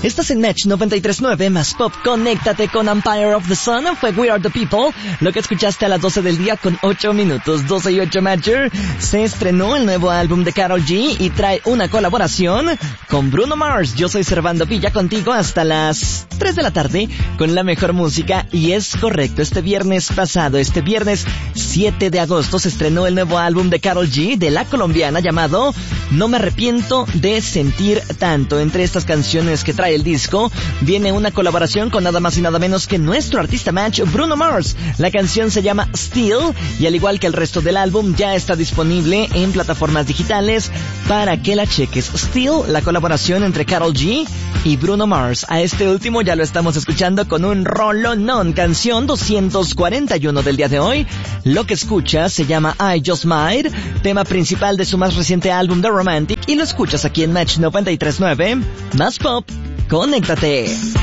Estás en Match 93.9 más Pop. Conéctate con Empire of the Sun. Fue We Are the People. Lo que escuchaste a las 12 del día con 8 minutos. 12 y 8 Matcher. Se estrenó el nuevo álbum de Karol G y trae una colaboración con Bruno Mars. Yo soy Servando Villa contigo hasta las 3 de la tarde con la mejor música. Y es correcto, este viernes 7 de agosto se estrenó el nuevo álbum de Karol G, de la colombiana, llamado No me arrepiento de sentir tanto. Entre estas canciones que trae el disco viene una colaboración con nada más y nada menos que nuestro artista Match, Bruno Mars. La canción se llama Still y al igual que el resto del álbum ya está disponible en plataformas digitales para que la cheques. Still, la colaboración entre Karol G y Bruno Mars. A este último ya lo estamos escuchando con un rolonón, canción 241 del día de hoy. Lo que escuchas se llama I Just Might, tema principal de su más reciente álbum The Romantic, y lo escuchas aquí en Match 93.9 más Pop. Conéctate.